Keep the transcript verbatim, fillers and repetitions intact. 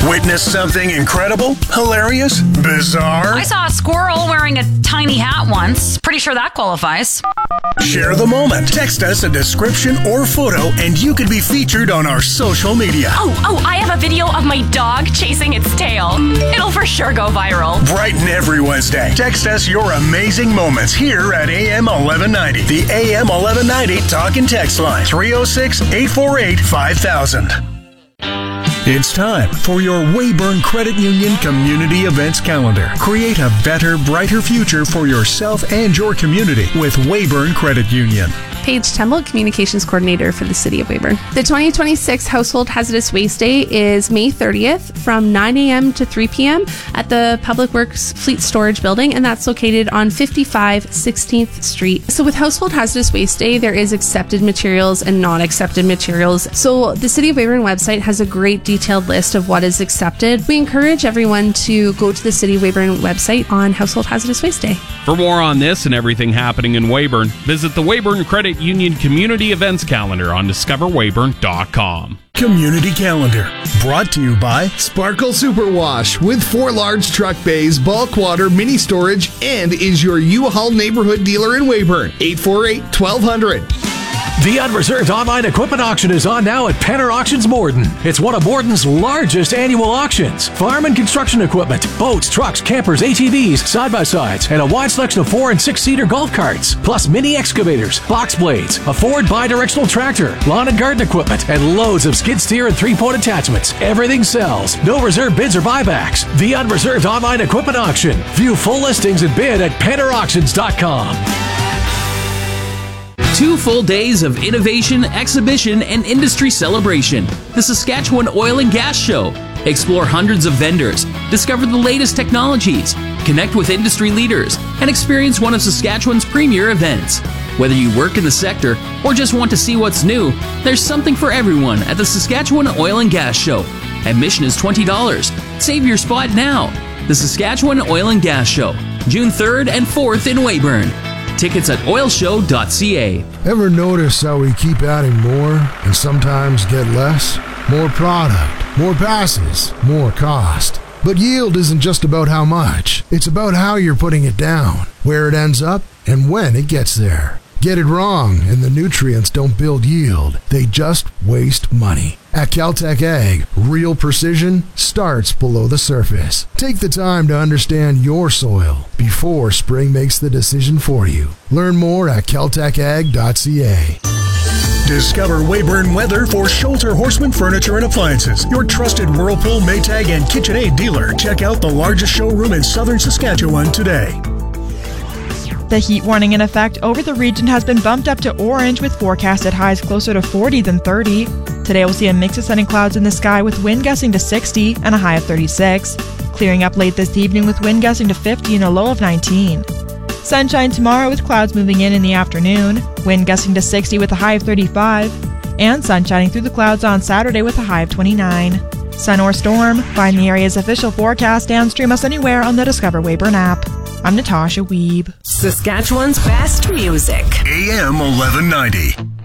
Witness something incredible, hilarious, bizarre? I saw a squirrel wearing a tiny hat once. Pretty sure that qualifies. Share the moment. Text us a description or photo and you could be featured on our social media. Oh, oh, I have a video of my dog chasing its tail. It'll for sure go viral. Brighten every Wednesday. Text us your amazing moments here at A M eleven ninety. The A M eleven ninety talk and text line. three oh six, eight four eight, five thousand. It's time for your Weyburn Credit Union Community Events Calendar. Create a better, brighter future for yourself and your community with Weyburn Credit Union. Paige Temple, Communications Coordinator for the City of Weyburn. The twenty twenty-six Household Hazardous Waste Day is May thirtieth from nine a.m. to three p.m. at the Public Works Fleet Storage Building, and that's located on fifty-five sixteenth Street. So with Household Hazardous Waste Day, there is accepted materials and non-accepted materials. So the City of Weyburn website has a great detailed list of what is accepted. We encourage everyone to go to the City of Weyburn website on Household Hazardous Waste Day. For more on this and everything happening in Weyburn, visit the Weyburn Credit Union Community Events Calendar on discover weyburn dot com. Community Calendar, brought to you by Sparkle Superwash with four large truck bays, bulk water, mini storage, and is your U-Haul neighborhood dealer in Weyburn. eight four eight, twelve hundred. The Unreserved Online Equipment Auction is on now at Penner Auctions Morden. It's one of Morden's largest annual auctions. Farm and construction equipment, boats, trucks, campers, A T Vs, side-by-sides, and a wide selection of four- and six-seater golf carts, plus mini excavators, box blades, a Ford bi-directional tractor, lawn and garden equipment, and loads of skid steer and three-point attachments. Everything sells. No reserve bids or buybacks. The Unreserved Online Equipment Auction. View full listings and bid at penner auctions dot com. Two full days of innovation, exhibition, and industry celebration. The Saskatchewan Oil and Gas Show. Explore hundreds of vendors, discover the latest technologies, connect with industry leaders, and experience one of Saskatchewan's premier events. Whether you work in the sector or just want to see what's new, there's something for everyone at the Saskatchewan Oil and Gas Show. Admission is twenty dollars. Save your spot now. The Saskatchewan Oil and Gas Show, June third and fourth in Weyburn. Tickets at oil show dot c a. Ever notice how we keep adding more and sometimes get less? More product, more passes, more cost. But yield isn't just about how much. It's about how you're putting it down, where it ends up, and when it gets there. Get it wrong, and the nutrients don't build yield. They just waste money. At Caltech Ag, real precision starts below the surface. Take the time to understand your soil before spring makes the decision for you. Learn more at caltech ag dot c a. Discover Weyburn Weather for Sholter Horseman Furniture and Appliances, your trusted Whirlpool, Maytag, and KitchenAid dealer. Check out the largest showroom in southern Saskatchewan today. The heat warning in effect over the region has been bumped up to orange with forecasted highs closer to forty than thirty. Today we'll see a mix of sun and clouds in the sky with wind gusting to sixty and a high of thirty-six. Clearing up late this evening with wind gusting to fifty and a low of nineteen. Sunshine tomorrow with clouds moving in in the afternoon. Wind gusting to sixty with a high of thirty-five. And sun shining through the clouds on Saturday with a high of twenty-nine. Sun or storm, find the area's official forecast and stream us anywhere on the Discover Weyburn app. I'm Natasha Wiebe. Saskatchewan's best music. A M eleven ninety.